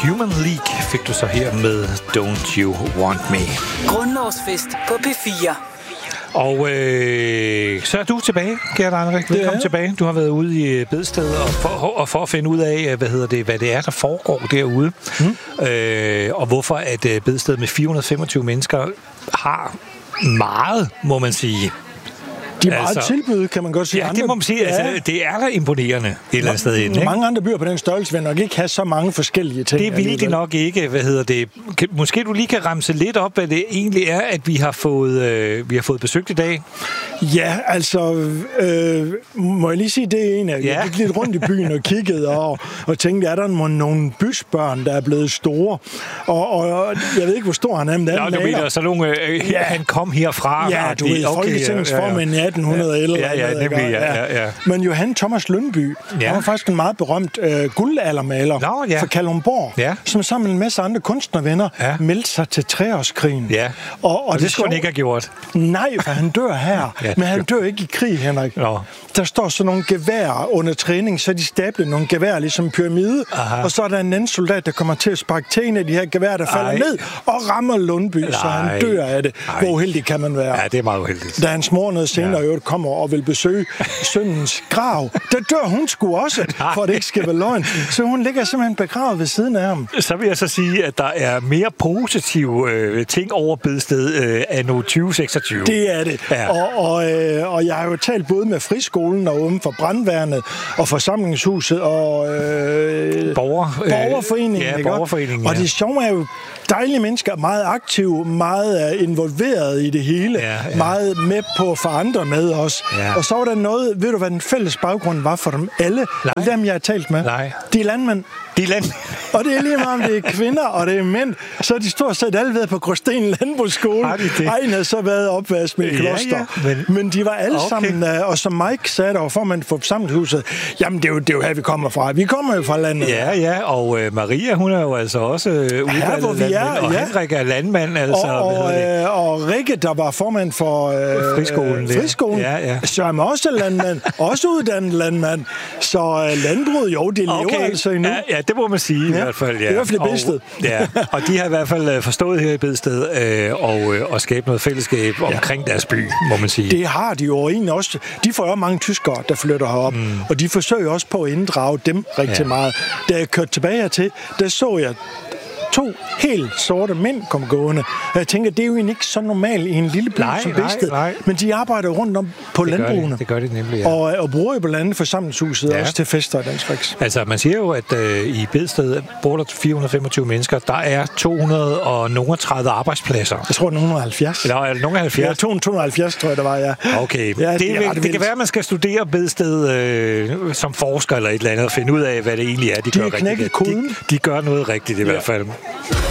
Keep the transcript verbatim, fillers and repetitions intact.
Human League fik du så her med Don't You Want Me. Grundlovsfest på P fire. Og øh, så er du tilbage, Gert Heinrich. Velkommen tilbage. Du har været ude i Bedsted og for, og for at finde ud af, hvad hedder det, hvad det er, der foregår derude. Mm. Øh, og hvorfor at Bedsted med fire hundrede og femogtyve mennesker har meget, må man sige. De er meget altså, tilbud, kan man godt sige. Ja, det må man sige. Ja. Altså, det er da imponerende et eller andet sted inde. Mange andre byer på den størrelse vil nok ikke have så mange forskellige ting. Det vil de nok ikke. Hvad hedder det? Måske du lige kan ramse lidt op, hvad det egentlig er, at vi har fået, øh, vi har fået besøgt i dag. Ja, altså, øh, må jeg lige sige, det er en af. Ja. Jeg gik lidt rundt i byen og kiggede og, og tænkte, er der nogle bysbørn, der er blevet store? Og, og jeg ved ikke, hvor stor han er, men der Nå, du mener, så nogle, øh, ja. Han kom herfra. Ja, du ved, okay, Folketingsformand i atten elleve. Ja, ja, nemlig, ja, ja, ja. Men Johan Thomas Lyndby, ja. Han var faktisk en meget berømt øh, guldaldermaler Nå, ja. fra Kalundborg, ja. Som sammen med en masse andre kunstnervenner ja. Meldte sig til treårskrigen. Ja. Og, og, og det, det skulle han ikke have gjort. Nej, for han dør her. Ja, men han dør ikke i krig, Henrik. Nå. Der står så nogle geværer under træning, så de stabler nogle geværer ligesom en pyramide, aha. Og så er der en anden soldat, der kommer til at sparke til en af de her geværer, der falder Ej. Ned og rammer Lyndby, Ej. Så han dør af det. Ej. Hvor uheldig kan man være. Ja, det er meget uheldigt. Da hans mor noget senere ja. Øvrigt kommer og vil besøge sønnens grav, der dør hun sgu også, for at det ikke skal være løgn. Så hun ligger simpelthen begravet ved siden af ham. Så vil jeg så sige, at der er mere positive øh, ting over Bedsted øh, anno tyve seksogtyve. Det er det. Ja. Og, og, øh, og jeg har jo talt både med friskolen og uden for brandværnet og forsamlingshuset og øh, Borger, borgerforeningen. Ja, borgerforeningen. Ja. Og det sjove er jo, dejlige mennesker, meget aktive, meget involveret i det hele, ja, ja. Meget med på at forandre med os. Ja. Og så var der noget, ved du hvad den fælles baggrund var for dem alle? Nej. Dem jeg har talt med. Nej. De er landmænd. De er landmænd. Og det er lige meget om det er kvinder og det er mænd, så er de stort set alle været på Gråsten Landbrugsskole. Ej, havde så været opvask med kloster. Ja, ja, men... men de var alle okay. sammen, og som Mike sagde, der var formand for forsamlingshuset, jamen det er, jo, det er jo her, vi kommer fra. Vi kommer jo fra landet. Ja, ja, og uh, Maria, hun er jo altså også uh, udvalget landmænd, er, og ja. Henrik er landmand. Altså, og, og, øh, og Rikke, der var formand for uh, friskolen. Øh, friskolen. Ja, ja. Så er man også landmand, også uddannet landmand. Så uh, landbruget, jo, det okay. lever altså endnu. Ja, ja, det må man sige ja. I hvert fald. Ja. Det er i hvert fald i Bedsted. Ja, og de har i hvert fald forstået her i Bedsted øh, og, øh, og skabe noget fællesskab ja. Omkring deres by, må man sige. Det har de jo egentlig også. De får jo mange tyskere, der flytter herop, mm. og de forsøger også på at inddrage dem rigtig ja. Meget. Da jeg kørte tilbage hertil, der så jeg to helt sorte mænd kom gående. Jeg tænker, det er jo ikke så normalt i en lille by nej, som Bedsted. Nej, nej. Men de arbejder rundt om på det landbrugene. Gør de, det gør de nemlig, ja. Og, og bruger jo blandt andet forsamlingshuset ja. Også til fester og den slags. Altså, man siger jo, at øh, i Bedsted bor der fire hundrede og femogtyve mennesker. Der er to hundrede og tredive arbejdspladser. Jeg tror, det er nogen halvfjerds. Eller er det nogen halvfjerds? Ja, to hundrede og halvfjerds, tror jeg, der var, ja. Okay. Ja, det, det, det, det kan være, at man skal studere Bedsted øh, som forsker eller et eller andet, og finde ud af, hvad det egentlig er, de, de gør rigtigt. De, de, de gør noget rigtigt i ja. Hvert fald.